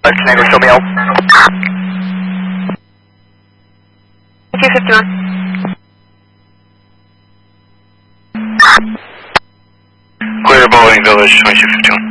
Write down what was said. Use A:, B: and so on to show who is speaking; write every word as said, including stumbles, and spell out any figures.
A: Negro, show me out.
B: two fifty-one.
A: Clear Bowling Village, twenty-two fifty-one.